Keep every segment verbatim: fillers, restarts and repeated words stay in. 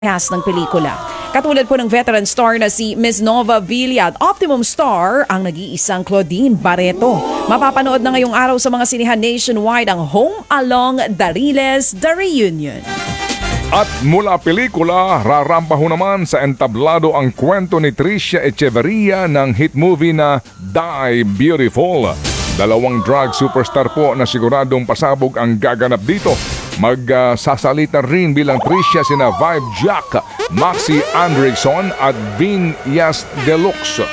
cast ng pelikula. Katulad po ng veteran star na si Miz Nova Villa at Optimum Star ang nag-iisang Claudine Barreto. Mapapanood na ngayong araw sa mga sinihan nationwide ang Home Along Dariles The Reunion. At mula pelikula, rarampa ho naman sa entablado ang kwento ni Tricia Echeverria ng hit movie na Die Beautiful. Dalawang drag superstar po na siguradong pasabog ang gaganap dito. Magsasalita uh, rin bilang Tricia sina Vibe Jack, Maxi Andrickson at Vin Yas Deluxe.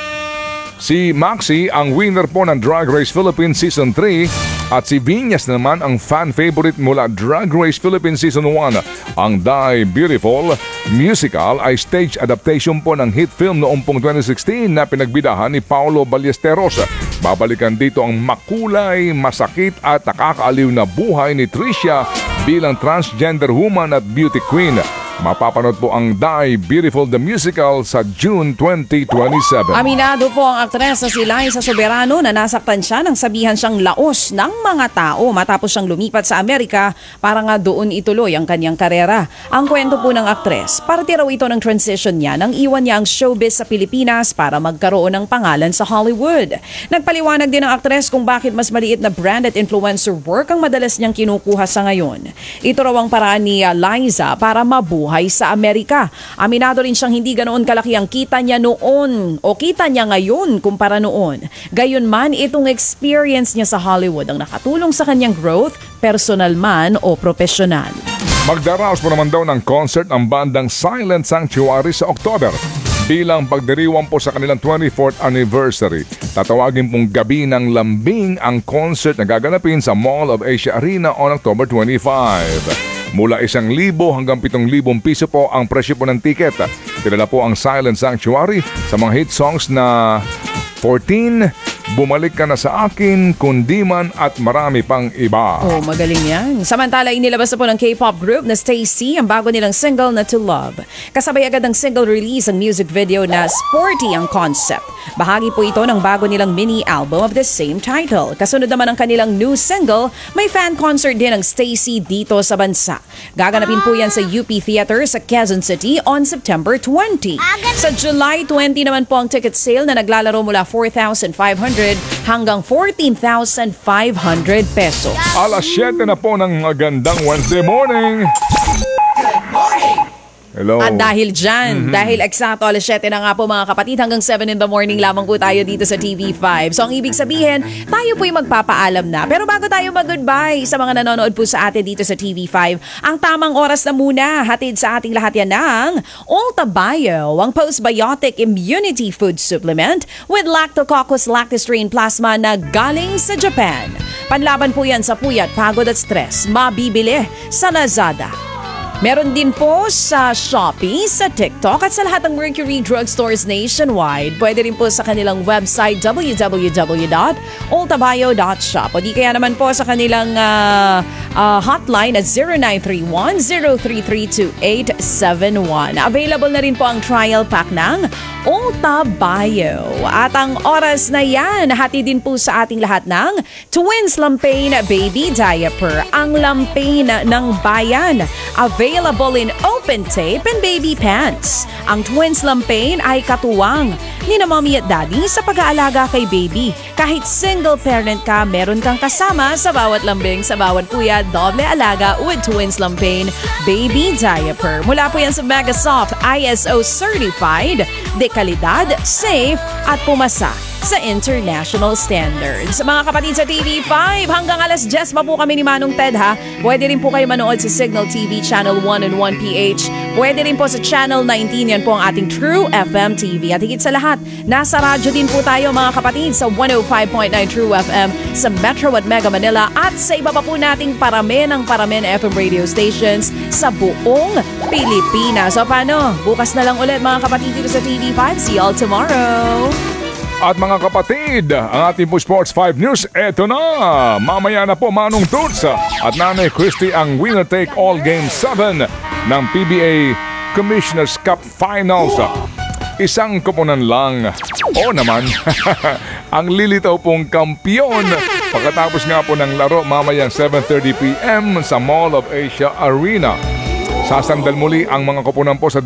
Si Maxi ang winner po ng Drag Race Philippines Season three at si Vinyas naman ang fan favorite mula Drag Race Philippines Season one. Ang Die Beautiful musical ay stage adaptation po ng hit film noong pong twenty sixteen na pinagbidahan ni Paolo Ballesteros. Babalikan dito ang makulay, masakit at nakakaaliw na buhay ni Tricia bilang transgender woman at beauty queen. Mapapanood po ang Die Beautiful the Musical sa June twenty twenty-seven. Aminado po ang aktres na si Liza Soberano na nasaktan siya nang sabihan siyang laos ng mga tao matapos siyang lumipat sa Amerika para nga doon ituloy ang kanyang karera. Ang kwento po ng aktres, parte raw ito ng transition niya nang iwan niya ang showbiz sa Pilipinas para magkaroon ng pangalan sa Hollywood. Nagpaliwanag din ang aktres kung bakit mas maliit na brand at influencer work ang madalas niyang kinukuha sa ngayon. Ito raw ang paraan ni Liza para mabuhay sa Amerika. Aminado rin siyang hindi ganoon kalaki ang kita niya noon o kita niya ngayon kumpara noon. Gayunman, itong experience niya sa Hollywood ang nakatulong sa kanyang growth, personal man o profesional. Magdaraos po naman daw ng concert ang bandang Silent Sanctuary sa October. Bilang pagdiriwang po sa kanilang twenty-fourth anniversary, tatawagin pong Gabi ng Lambing ang concert na gaganapin sa Mall of Asia Arena on October twenty-fifth. Mula isang libo hanggang pitong libong piso po ang presyo po ng tiket. Kilala po ang Silent Sanctuary sa mga hit songs na fourteen, Bumalik Ka Na Sa Akin, Kundiman at marami pang iba. Oh, magaling yan. Samantala, inilabas na po ng K-pop group na Stacey ang bago nilang single na To Love. Kasabay agad ng single release ang music video na sporty ang concept. Bahagi po ito ng bago nilang mini album of the same title. Kasunod naman ang kanilang new single, may fan concert din ang Stacey dito sa bansa. Gaganapin po yan sa U P Theater sa Quezon City on September twentieth. Sa July twentieth naman po ang ticket sale na naglalaro mula four thousand five hundred hanggang fourteen thousand five hundred pesos. Alas siyete na po ng magandang Wednesday morning. Hello. At dahil dyan, mm-hmm. dahil eksakto alas siyete na nga po mga kapatid, hanggang seven in the morning lamang po tayo dito sa T V five. So ang ibig sabihin, tayo po'y magpapaalam na. Pero bago tayo mag-goodbye sa mga nanonood po sa atin dito sa T V five, ang tamang oras na muna, hatid sa ating lahat yan ng Ulta Bio, ang postbiotic immunity food supplement with Lactococcus lactostrain plasma na galing sa Japan. Panlaban po yan sa puyat, pagod at stress. Mabibili sa Lazada. Meron din po sa Shopee, sa TikTok at sa lahat ng Mercury Drugstores nationwide. Pwede rin po sa kanilang website w w w dot ultabio dot shop o di kaya naman po sa kanilang uh, uh, hotline at zero nine three one zero three three two eight seven one. Available na rin po ang trial pack ng Ulta Bio. At ang oras na yan, hati din po sa ating lahat ng Twins Lampain Baby Diaper. Ang Lampain ng bayan. Available in open tape and baby pants. Ang Twins Lampain ay katuwang ni na mommy at daddy sa pag-aalaga kay baby. Kahit single parent ka, meron kang kasama sa bawat lambing, sa bawat puya, doble alaga with Twins Lampain Baby Diaper. Mula po yan sa Megasoft I S O certified, de kalidad, safe at pumasa sa international standards. Mga kapatid sa T V five, hanggang alas diyes pa po kami ni Manong Ted ha. Pwede rin po kayo manood sa Signal T V Channel one and one P H. Pwede rin po sa Channel nineteen, yan po ang ating True F M T V. At higit sa lahat, nasa radyo din po tayo mga kapatid sa one oh five point nine True F M sa Metro at Mega Manila at sa iba pa po nating parami ng parami F M radio stations sa buong Pilipinas. So paano? Bukas na lang ulit mga kapatid dito sa T V five. See you all tomorrow! At mga kapatid, ang ating po Sports five News, eto na! Mamaya na po Manong Toots at Nanay Christy ang winner-take-all Game seven ng P B A Commissioner's Cup Finals. Isang koponan lang. Oo naman, ang lilitaw pong kampiyon pagkatapos nga po ng laro mamayang seven thirty p m sa Mall of Asia Arena. Sasandal muli ang mga koponan po sa